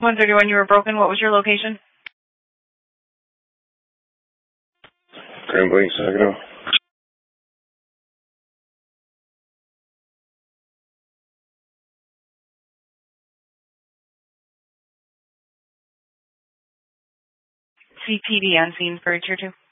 131, you were broken. What was your location? Grand Blanc, Saginaw. CPD on scene for tier 2.